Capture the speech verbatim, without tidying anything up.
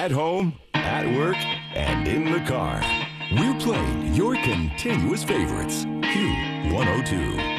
at home, at work, and in the car. We're playing your continuous favorites. Q one oh two.